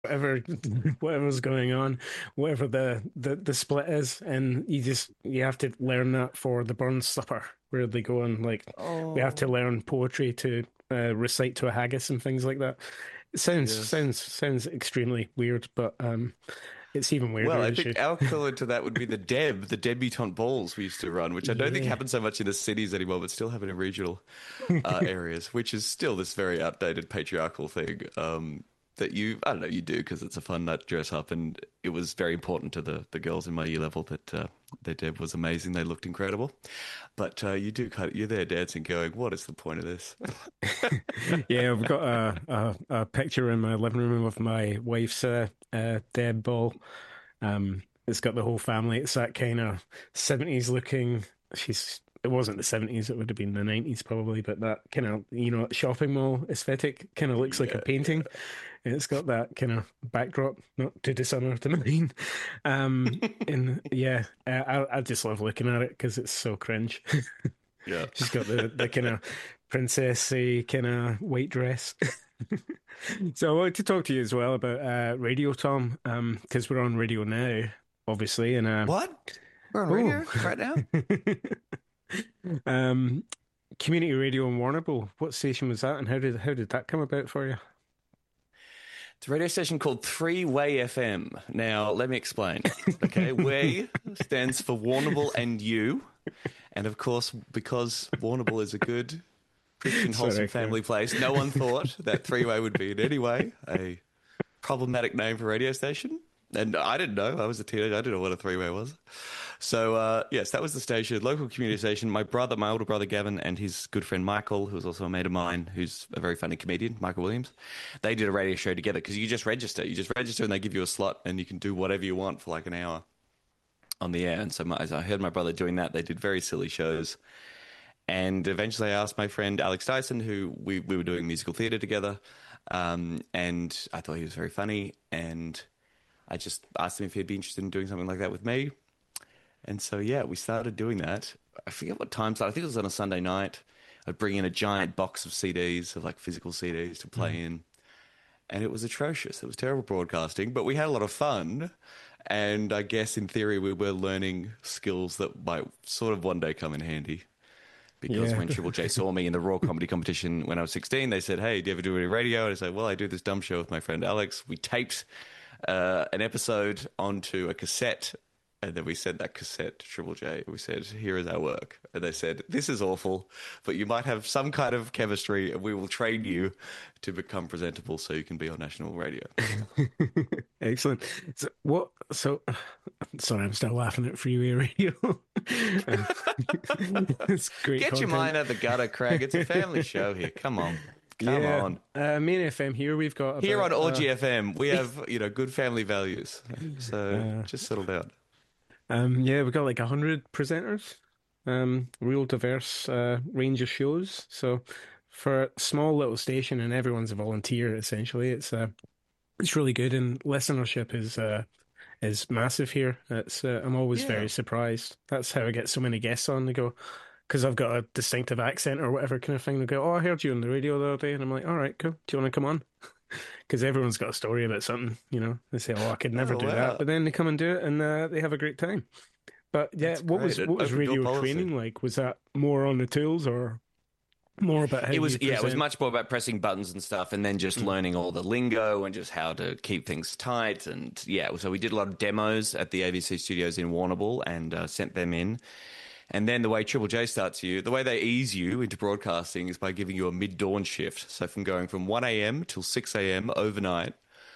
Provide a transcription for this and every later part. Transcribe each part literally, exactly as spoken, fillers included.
whatever whatever's going on, whatever the, the the split is, and you just you have to learn that for the Burns Slipper, where they go and like we have to Oh, learn poetry to uh, recite to a haggis and things like that. It sounds yes. sounds sounds extremely weird, but um, it's even Well, weirder I as think you. our equivalent to that would be the Deb, the debutante balls we used to run, which I don't think Yeah. happens so much in the cities anymore, but still happen in regional uh, areas, which is still this very outdated patriarchal thing um, that you, I don't know, you do because it's a fun night to dress up. And it was very important to the, the girls in my year level that uh, their Deb was amazing. They looked incredible. But uh, you do kind of, you're there dancing going, what is the point of this? Yeah, I've got a, a a picture in my living room of my wife's uh, uh, dead ball. Um, it's got the whole family. It's that kind of seventies looking. She's it wasn't the seventies, it would have been the nineties probably, but that kind of, you know, shopping mall aesthetic kind of looks like a Yeah, painting. And it's got that kind of backdrop, not to dishonor the Marine. Um, yeah. and yeah, I, I I just love looking at it because it's so cringe. Yeah. She's got the, the kind of princessy kind of white dress. So I wanted to talk to you as well about uh, radio, Tom, um, because we're on radio now, obviously, and uh, What? We're on oh, radio right now? um, community radio in Warrnambool. What station was that, and how did how did that come about for you? It's a radio station called Three Way F M. Now, let me explain. Okay, Way stands for Warrnambool and You. And of course, because Warrnambool is a good, Christian, wholesome Sorry, family place, no one thought that Three Way would be in any way a problematic name for a radio station. And I didn't know. I was a teenager. I didn't know what a three way was. So, uh, yes, that was the station, local community station. My brother, my older brother Gavin, and his good friend Michael, who was also a mate of mine, who's a very funny comedian, Michael Williams, they did a radio show together because you just register. You just register and they give you a slot and you can do whatever you want for like an hour on the air. And so my, as I heard my brother doing that, they did very silly shows. And eventually I asked my friend Alex Dyson, who we, we were doing musical theatre together, um, and I thought he was very funny. And I just asked him if he'd be interested in doing something like that with me. And so, yeah, we started doing that. I forget what time started. I think it was on a Sunday night. I'd bring in a giant box of C Ds, of like physical C Ds to play Mm. in. And it was atrocious. It was terrible broadcasting, but we had a lot of fun. And I guess in theory, we were learning skills that might sort of one day come in handy. Because Yeah. when Triple J saw me in the Raw Comedy Competition when I was sixteen, they said, "Hey, do you ever do any radio?" And I said, "Well, I do this dumb show with my friend Alex." We taped uh, an episode onto a cassette, and then we sent that cassette to Triple J. We said, "Here is our work." And they said, "This is awful, but you might have some kind of chemistry, and we will train you to become presentable so you can be on national radio." Excellent. So what? So, sorry, I'm still laughing at Freeway Radio. Um, It's great Get your content. mind out the gutter, Craig. It's a family show here. Come on. Come Yeah, on. uh, main F M here. We've got Here on about uh, Orgy F M, we have, you know, good family values. So uh, just settle down. um, yeah, we've got like a hundred presenters. Um, real diverse uh, range of shows. So for a small little station, and everyone's a volunteer essentially. It's uh, it's really good, and listenership is uh, is massive here. It's uh, I'm always very Yeah. surprised. That's how I get so many guests on. They go, because I've got a distinctive accent or whatever kind of thing. They go, "Oh, I heard you on the radio the other day," and I'm like, "All right, cool. Do you want to come on?" Because everyone's got a story about something, you know. They say, "Oh, I could never Oh, do that," wow. but then they come and do it, and uh, they have a great time. But yeah, That's what great. was An what was open door radio policy. training like? Was that more on the tools or more about how It you was, yeah, it was present? much more about pressing buttons and stuff and then just Mm. learning all the lingo and just how to keep things tight. And yeah, so we did a lot of demos at the A V C studios in Warrnambool and uh, sent them in. And then the way Triple J starts you, the way they ease you into broadcasting is by giving you a mid-dawn shift. So from going from one a m till six a m overnight.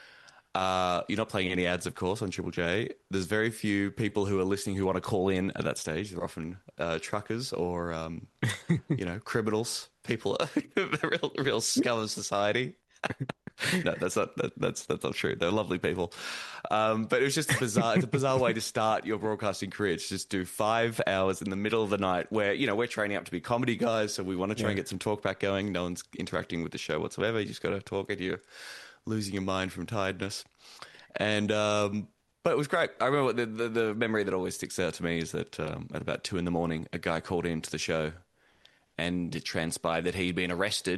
Uh, you're not playing any ads, of course, on Triple J. There's very few people who are listening who want to call in at that stage. They're often uh, truckers or, um, you know, criminals, people, the real, real scum of society. No, that's not that, that's that's not true. They're lovely people, um, but it was just a bizarre. It's a bizarre way to start your broadcasting career. To just do five hours in the middle of the night, where you know we're training up to be comedy guys, so we want to try and Yeah. get some talk back going. No one's interacting with the show whatsoever. You just got to talk, and you're losing your mind from tiredness. And um, but it was great. I remember the, the the memory that always sticks out to me is that um, at about two in the morning, a guy called into the show, and it transpired that he'd been arrested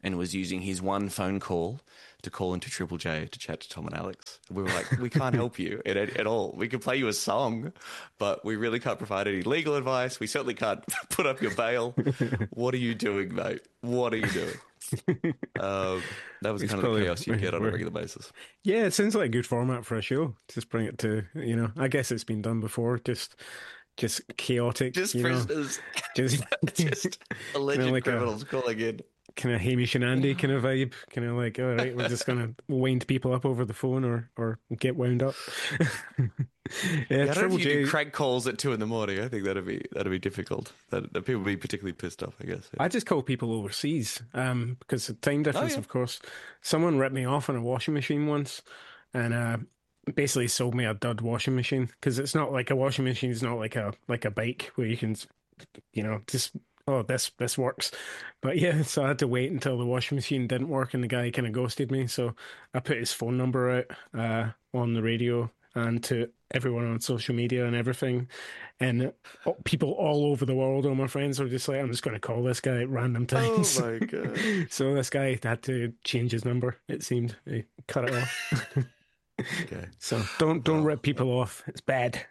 and was using his one phone call to call into Triple J to chat to Tom and Alex. We were like, we can't help you at, at all. We can play you a song, but we really can't provide any legal advice. We certainly can't put up your bail. What are you doing, mate? What are you doing? Um, that was It's kind of probably- the chaos you get on a regular basis. Yeah, it sounds like a good format for a show. Just bring it to, you know, I guess it's been done before. Just, just chaotic. Just you know, prisoners, just, just alleged you know, like a criminals calling in. kind of Hamish and Andy kind of vibe. Kind of like, all right, we're just gonna wind people up over the phone or or get wound up. yeah, Yeah, I don't know Triple if you J. do crank calls at two in the morning. I think that'd be that'd be difficult. That, that people would be particularly pissed off, I guess. Yeah. I just call people overseas, um, because the time difference, yeah. of course. Someone ripped me off on a washing machine once, and uh, basically sold me a dud washing machine because it's not like a washing machine. It's not like a like a bike where you can, you know, just oh this this works. But yeah, so I had to wait until the washing machine didn't work, and the guy kind of ghosted me. So I put his phone number out uh, on the radio and to everyone on social media and everything. And uh, people all over the world, all my friends were just like, I'm just going to call this guy at random times. Oh my god! So this guy had to change his number, it seemed. He cut it off. Okay. So don't don't Well, rip people off. It's bad.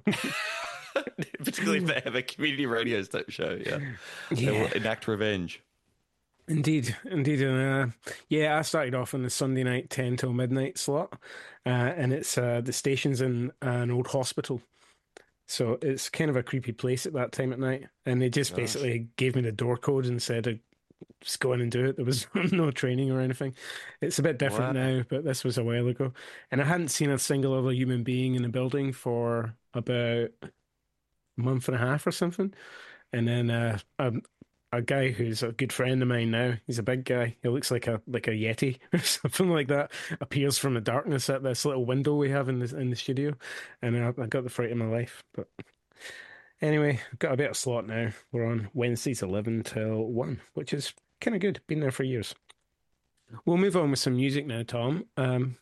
Particularly if they have a community radio st- show, yeah. They Yeah. will enact revenge. Indeed, indeed. And uh, yeah, I started off on the Sunday night ten till midnight slot, uh, and it's uh, the station's in an old hospital, so it's kind of a creepy place at that time at night. And they just Gosh. basically gave me the door code and said, uh, "Just go in and do it." There was no training or anything. It's a bit different Wow. now, but this was a while ago, and I hadn't seen a single other human being in the building for about a month and a half or something. And then uh, a, a guy who's a good friend of mine now, he's a big guy. He looks like a like a yeti or something like that. Appears from the darkness at this little window we have in the in the studio, and I, I got the fright of my life. But anyway, I've got a better slot now. We're on Wednesdays eleven till one, which is kind of good. Been there for years. We'll move on with some music now, Tom. Um,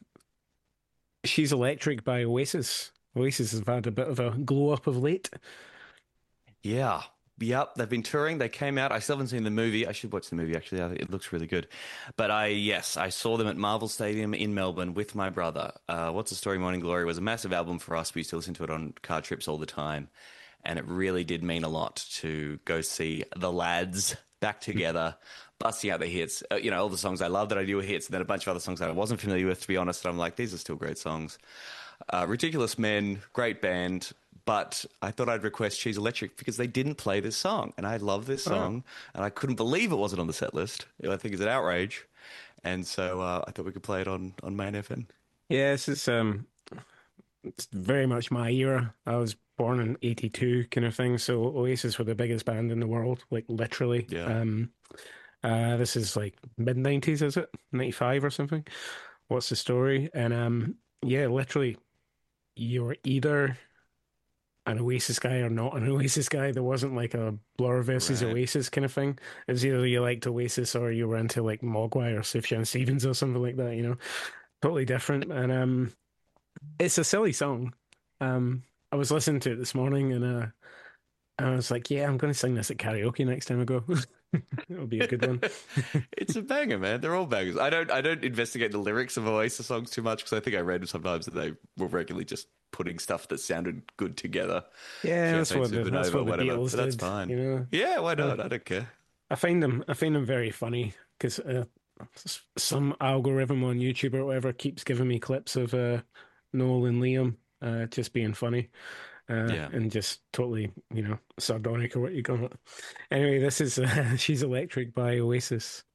She's Electric by Oasis. Oasis have had a bit of a glow up of late. Yeah. Yep, they've been touring. They came out. I still haven't seen the movie. I should watch the movie, actually. I think it looks really good. But I, yes, I saw them at Marvel Stadium in Melbourne with my brother. Uh, What's the Story, Morning Glory was a massive album for us. We used to listen to it on car trips all the time. And it really did mean a lot to go see the lads back together, busting out the hits. Uh, you know, all the songs I loved that I knew were hits, and then a bunch of other songs that I wasn't familiar with, to be honest. And I'm like, these are still great songs. Uh, Ridiculous Men, great band. But I thought I'd request She's Electric because they didn't play this song. And I love this song. Oh. And I couldn't believe it wasn't on the set list. I think it's an outrage. And so uh, I thought we could play it on, on Main F M. Yeah, this is um, it's very much my era. I was born in eighty-two kind of thing. So Oasis were the biggest band in the world, like literally. Yeah. Um, uh, this is like mid nineties, is it? ninety-five or something? What's the Story? And um, yeah, literally, you're either an Oasis guy or not an Oasis guy. There wasn't like a Blur versus Right. Oasis kind of thing. It was either you liked Oasis or you were into like Mogwai or Sufjan Stevens or something like that, you know. Totally different. And um it's a silly song. Um I was listening to it this morning and uh I was like, yeah, I'm gonna sing this at karaoke next time I go. It'll be a good one. It's a banger, man. They're all bangers. I don't I don't investigate the lyrics of Oasis songs too much because I think I read sometimes that they were regularly just putting stuff that sounded good together. Yeah, that's Champagne what the, that's Supernova, what the whatever. Beatles But that's did, fine. you know. Yeah, why not? I don't care. I find them I find them very funny because uh, s- some algorithm on YouTube or whatever keeps giving me clips of uh, Noel and Liam uh, just being funny uh, Yeah. and just totally, you know, sardonic or what you call it. Anyway, this is uh, She's Electric by Oasis.